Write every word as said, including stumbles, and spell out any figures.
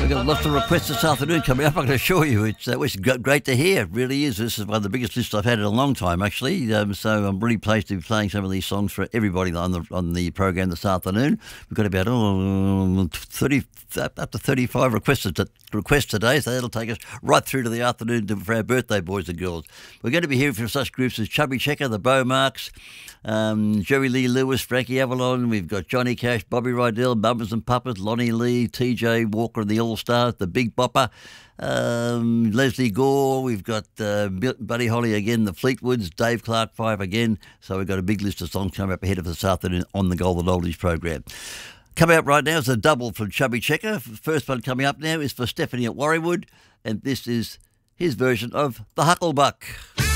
We've got lots of requests this afternoon coming up. I can assure you, it's, uh, it's great to hear. It really is. This is one of the biggest lists I've had in a long time, actually. Um, so I'm really pleased to be playing some of these songs for everybody on the on the program this afternoon. We've got about oh, thirty, up to thirty-five requests, requests today, so that'll take us right through to the afternoon to, for our birthday boys and girls. We're going to be hearing from such groups as Chubby Checker, the Beaumarks, um, Jerry Lee Lewis, Frankie Avalon. We've got Johnny Cash, Bobby Rydell, Mamas and Puppets, Lonnie Lee, T J Walker and the All-Stars, the Big Bopper, um, Leslie Gore. We've got uh, Buddy Holly again, the Fleetwoods, Dave Clark Five again. So we've got a big list of songs coming up ahead of us this afternoon on the Golden Oldies program. Coming up right now is a double from Chubby Checker. First one coming up now is for Stephanie at Warriewood, and this is his version of The Hucklebuck.